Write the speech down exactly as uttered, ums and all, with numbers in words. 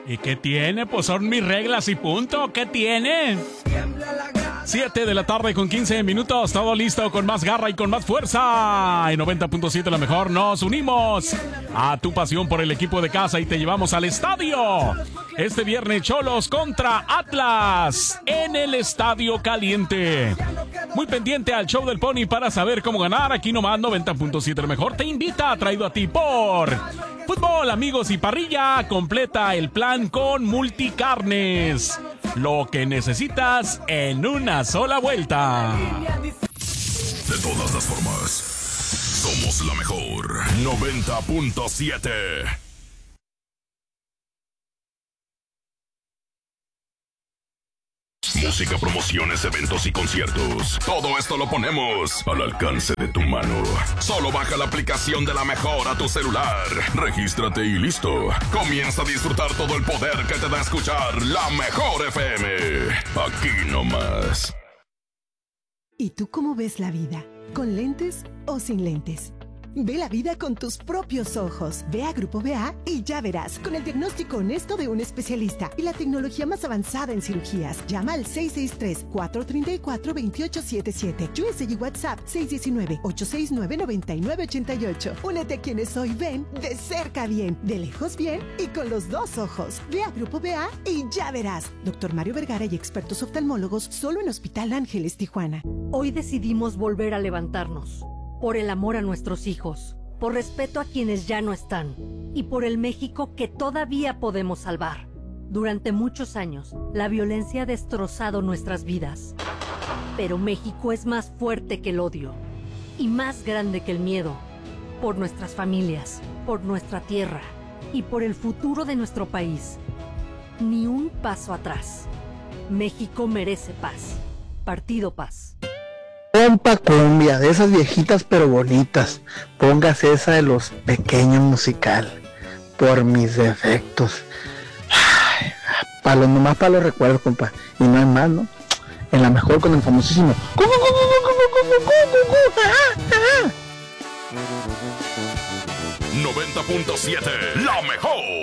¿Y qué tiene? Pues son mis reglas y punto. ¿Qué tiene? siete de la tarde con quince minutos. Todo listo con más garra y con más fuerza. En noventa punto siete la mejor. Nos unimos a tu pasión por el equipo de casa y te llevamos al estadio. Este viernes Cholos contra Atlas en el Estadio Caliente. Muy pendiente al show del Pony para saber cómo ganar. Aquí nomás noventa punto siete la mejor te invita, traído a ti por Fútbol, Amigos y Parrilla. Completa el plan con Multicarnes. Lo que necesitas en una sola vuelta. De todas las formas, somos la mejor. noventa punto siete. Música, promociones, eventos y conciertos. Todo esto lo ponemos al alcance de tu mano. Solo baja la aplicación de La Mejor a tu celular. Regístrate y listo. Comienza a disfrutar todo el poder que te da escuchar La Mejor F M. Aquí nomás. ¿Y tú cómo ves la vida? ¿Con lentes o sin lentes? Ve la vida con tus propios ojos. Ve a Grupo B A y ya verás, con el diagnóstico honesto de un especialista y la tecnología más avanzada en cirugías. Llama al seis seis tres, cuatro tres cuatro, dos ocho siete siete. U S y WhatsApp seis uno nueve, ocho seis nueve, nueve nueve ocho ocho. Únete a quienes hoy ven de cerca bien, de lejos bien y con los dos ojos. Ve a Grupo B A y ya verás. Doctor Mario Vergara y expertos oftalmólogos solo en Hospital Ángeles, Tijuana. Hoy decidimos volver a levantarnos. Por el amor a nuestros hijos, por respeto a quienes ya no están y por el México que todavía podemos salvar. Durante muchos años, la violencia ha destrozado nuestras vidas. Pero México es más fuerte que el odio y más grande que el miedo. Por nuestras familias, por nuestra tierra y por el futuro de nuestro país. Ni un paso atrás. México merece paz. Partido Paz. Compa cumbia, de esas viejitas pero bonitas. Póngase esa de Los Pequeños Musical. Por mis defectos. Ay, para los, nomás para los recuerdos, compa. Y no hay más, ¿no? En La Mejor con el famosísimo noventa punto siete, La Mejor.